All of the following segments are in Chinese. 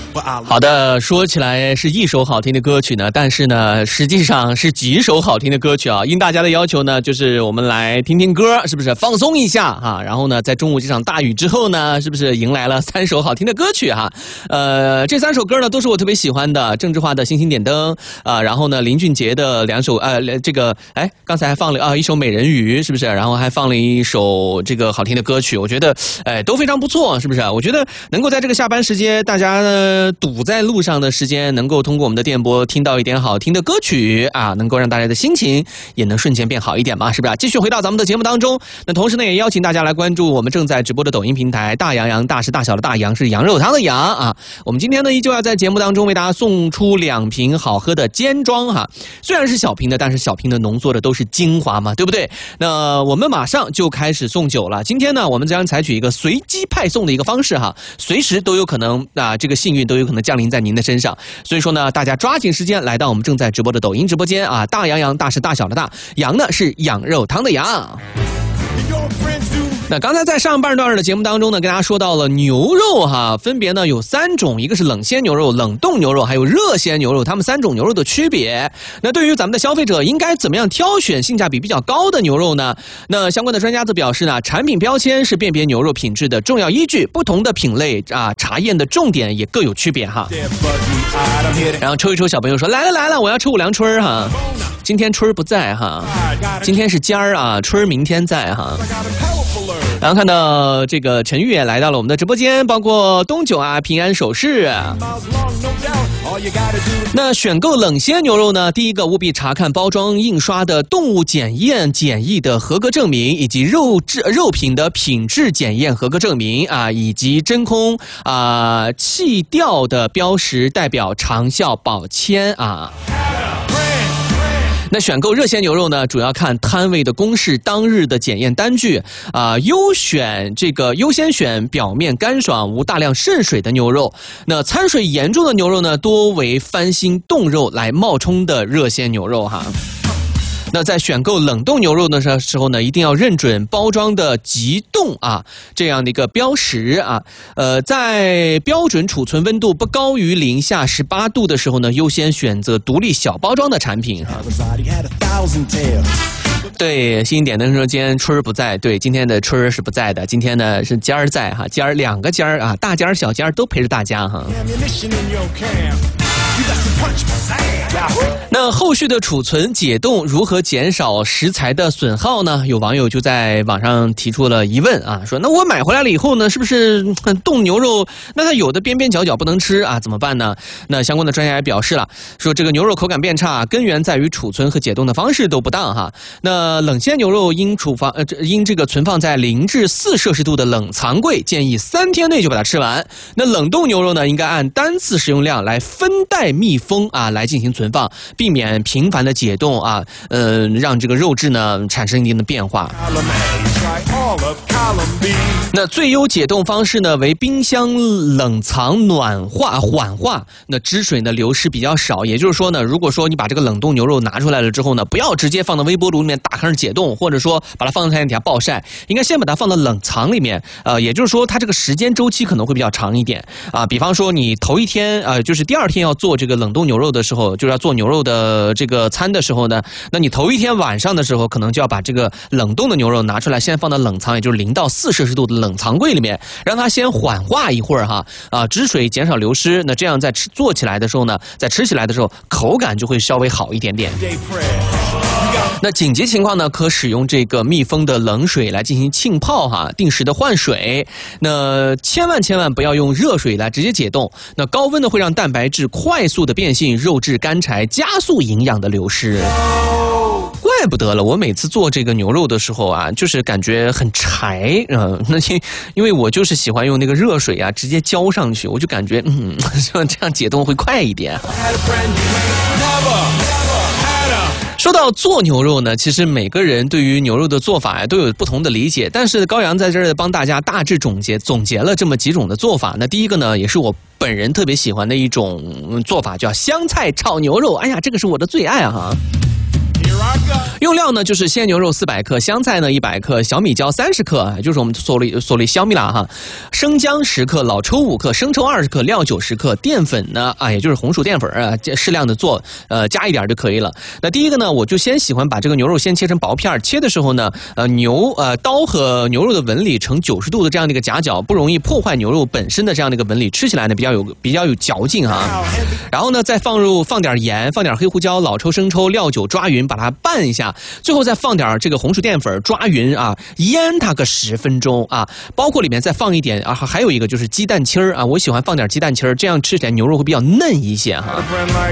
好的，说起来是一首好听的歌曲呢，但是呢，实际上是几首好听的歌曲啊。应大家的要求呢，就是我们来听听歌，是不是放松一下啊？然后呢，在中午这场大雨之后呢，是不是迎来了3首好听的歌曲哈？这3首歌呢，都是我特别喜欢的，郑智化的《星星点灯》然后呢，林俊杰的2首刚才还放了一首《美人鱼》，是不是？然后还放了一首这个好听的歌曲，我觉得都非常不错，是不是？我觉得能够在这个下班时间，大家呢堵在路上的时间，能够通过我们的电波听到一点好听的歌曲啊，能够让大家的心情也能瞬间变好一点嘛，是不是？继续回到咱们的节目当中，那同时呢，也邀请大家来关注我们正在直播的抖音平台大洋洋，大是大小的大洋是羊肉汤的羊啊。我们今天呢依旧要在节目当中为大家送出2瓶好喝的尖装哈，虽然是小瓶的，但是小瓶的浓缩的都是精华嘛，对不对？那我们马上就开始送酒了。今天呢，我们将采取一个随机派送的一个方式哈，随时都有可能这个幸运都有可能降临在您的身上。所以说呢，大家抓紧时间来到我们正在直播的抖音直播间啊，大洋洋，大是大小的大，羊呢是羊肉汤的羊。那刚才在上半段的节目当中呢，跟大家说到了牛肉哈，分别呢有3种，一个是冷鲜牛肉、冷冻牛肉，还有热鲜牛肉，它们3种牛肉的区别。那对于咱们的消费者应该怎么样挑选性价比比较高的牛肉呢？那相关的专家则表示呢，产品标签是辨别牛肉品质的重要依据，不同的品类查验的重点也各有区别哈。然后抽一抽小朋友说来了，我要抽5粮春哈。今天春不在哈，今天是尖儿啊，春明天在哈。然后看到这个陈玉也来到了我们的直播间，包括东九啊、平安首饰。那选购冷鲜牛肉呢，第一个务必查看包装印刷的动物检验检疫的合格证明，以及肉品的品质检验合格证明啊，以及真空气调的标识代表长效保鲜啊。那选购热鲜牛肉呢，主要看摊位的公示当日的检验单据优先选表面干爽无大量渗水的牛肉。那掺水严重的牛肉呢，多为翻新冻肉来冒充的热鲜牛肉哈。那在选购冷冻牛肉的时候呢，一定要认准包装的急冻这样的一个标识在标准储存温度不高于零下18度的时候呢，优先选择独立小包装的产品哈。对，星星点灯说今天春儿不在，对，今天的春儿是不在的，今天呢是尖儿在哈，尖儿2个尖儿大尖儿小尖儿都陪着大家哈。那后续的储存解冻如何减少食材的损耗呢？有网友就在网上提出了疑问说那我买回来了以后呢，是不是冻牛肉那它有的边边角角不能吃怎么办呢？那相关的专家也表示了，说这个牛肉口感变差根源在于储存和解冻的方式都不当哈。那冷鲜牛肉应这个存放在0至4摄氏度的冷藏柜，建议3天内就把它吃完。那冷冻牛肉呢，应该按单次食用量来分袋密封来进行存放，避免频繁的解冻让这个肉质呢产生一定的变化。那最优解冻方式呢为冰箱冷藏暖化缓化，那汁水呢流失比较少。也就是说呢，如果说你把这个冷冻牛肉拿出来了之后呢，不要直接放到微波炉里面打开解冻，或者说把它放在太阳底下暴晒，应该先把它放到冷藏里面也就是说它这个时间周期可能会比较长一点比方说你头一天就是第2天要做这个冷冻牛肉的时候，就是要做牛肉的这个餐的时候呢，那你头一天晚上的时候可能就要把这个冷冻的牛肉拿出来先放到冷藏，也就是0到4摄氏度的冷藏柜里面，让它先缓化一会儿汁水减少流失，那这样在做起来的时候呢，在吃起来的时候口感就会稍微好一点点。那紧急情况呢，可使用这个密封的冷水来进行浸泡定时的换水。那千万不要用热水来直接解冻，那高温呢会让蛋白质快速的变性，肉质干柴，加速营养的流失。怪不得了，我每次做这个牛肉的时候就是感觉很柴那因为我就是喜欢用那个热水直接浇上去，我就感觉这样解冻会快一点。说到做牛肉呢，其实每个人对于牛肉的做法都有不同的理解，但是高阳在这儿帮大家大致总结了这么几种的做法。那第一个呢，也是我本人特别喜欢的一种做法，叫香菜炒牛肉。哎呀，这个是我的最爱哈。 用料呢就是鲜牛肉400克，香菜呢100克，小米椒30克，就是我们所谓小米辣哈，生姜10克，老抽5克，生抽20克，料90克，淀粉呢也就是红薯淀粉啊，适量的做，加一点就可以了。那第一个呢，我就先喜欢把这个牛肉先切成薄片，切的时候呢，刀和牛肉的纹理呈90度的这样的一个夹角，不容易破坏牛肉本身的这样的一个纹理，吃起来呢比较有嚼劲哈。然后呢，再放点盐，放点黑胡椒、老抽、生抽、料酒，抓匀，把它拌一下。最后再放点这个红薯淀粉，抓匀啊，腌它个10分钟啊，包括里面再放一点啊，还有一个就是鸡蛋清啊，我喜欢放点鸡蛋清，这样吃起来牛肉会比较嫩一些哈。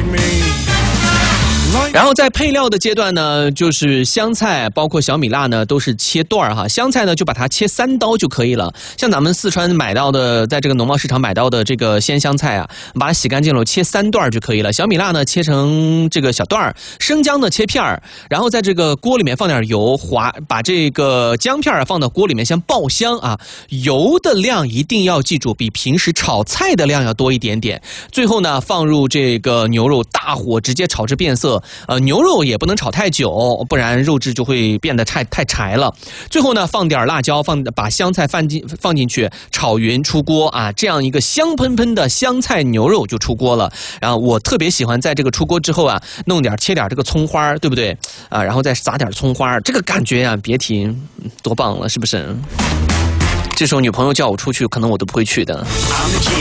然后在配料的阶段呢，就是香菜包括小米辣呢都是切段哈，香菜呢就把它切3刀就可以了。像咱们四川买到的，在这个农贸市场买到的这个鲜香菜啊，把它洗干净了切3段就可以了。小米辣呢切成这个小段，生姜呢切片儿，然后在这个锅里面放点油，把这个姜片放到锅里面先爆香啊，油的量一定要记住比平时炒菜的量要多一点点。最后呢放入这个牛肉，大火直接炒至变色。牛肉也不能炒太久，不然肉质就会变得太柴了。最后呢，放点辣椒，把香菜放进去，炒匀出锅啊，这样一个香喷喷的香菜牛肉就出锅了。然后我特别喜欢在这个出锅之后啊，切点这个葱花，对不对啊？然后再撒点葱花，这个感觉啊，别提多棒了，是不是？这时候女朋友叫我出去，可能我都不会去的。